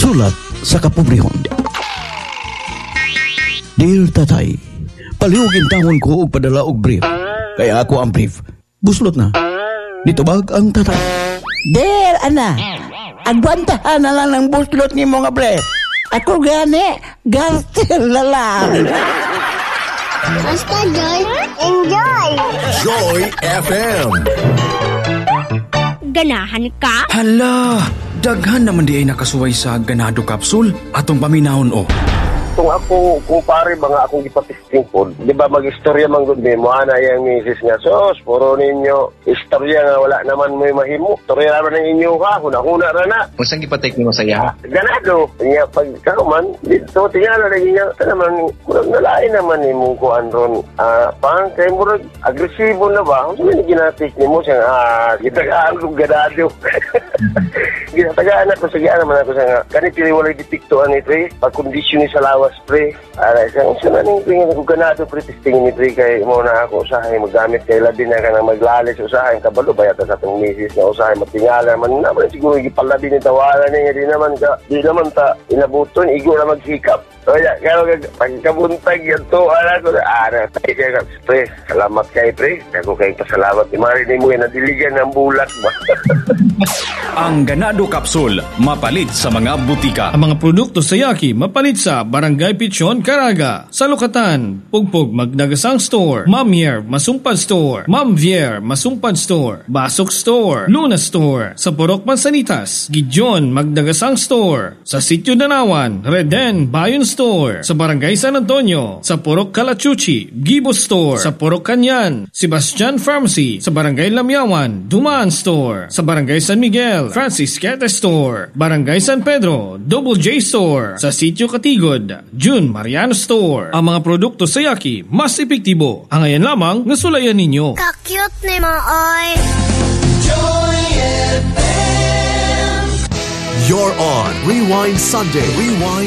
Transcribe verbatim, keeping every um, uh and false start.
Sulat sa kapobrehon. Dear Tatay, palihugin tahon ko og padala og brief. Kaya ako ang brief. Buslot na. Nitubag ang tatay. Dear ana, agwantahan na lang ng buslot ni mga brief. Ako gani, gartil na lang. Basta Joy, enjoy! Joy F M. Ganahan ka? Hala, daghan naman di ay nakasuway sa ganado capsule atong paminahon o. Kung ako, kung pare ba nga akong ipatisting po, di ba mag-istorya man gud mo, ana yung misis nga, sos, puro ninyo, istorya nga wala naman may mahimo. Istorya naman ng inyo ka, huna-huna na na. Kung saan ipatik mo saya? Ganado. Nga, pag karuman, dito, tingnan na rin niya, ito naman, murag nalain naman ni mong kuhan ron. Ah, pang, kay murag, agresibo na ba? Kung saan ginatik ni mo siya, ah, gitagaan kong ganado. Ginatagaan ako, sagaan naman ako siya nga, kanit piliwalay detiktuan ni Pre, pag-kondisyon ni sa lawas, Pre. Aray, siya, kung saan naning tingin ako ganado, Pre, testingin ni Pre, kay mo na ako, usahay, magamit kay labi na ka na maglalis, usahay, kabalo, bayata sa itong misis na usahay, matingala naman, naman siguro, ipalabi ni tawalan niya, di naman ka, di naman ta, inabuton, igo na magsikap. O ya, kaya pagkabuntag yan to, ala ko, ara, tayo kaya, Pre, salamat kay Pre, ako kay pasalamat, imarinig mo yan, nadiligan ng bulat ba? Ang ganado capsule, mapalit sa mga butika. Ang mga produkto sa Yaki, mapalit sa Barangay Pichon, Caraga. Sa Lukatan, Pugpug Magdagasang Store, Mamier Masumpad Store, Mamvier Masumpad Store, Basok Store, Luna Store. Sa Purok Mansanitas, Gideon Magdagasang Store. Sa Sitio Danawan, Reden Bayon Store. Sa Barangay San Antonio, sa Purok Kalachuchi, Gibo Store. Sa Purok Kanyan, Sebastian Pharmacy. Sa Barangay Lamyawan, Dumaan Store. Sa Barangay San Miguel, Francis Quete Store. Barangay San Pedro, Double J Store. Sa Sitio Katigod, June Mariano Store. Ang mga produkto sa Yaki, mas epektibo. Ang ayan lamang nasulayan ninyo. Ka-cute ni Maoy. Joy F M. You're on Rewind Sunday. Rewind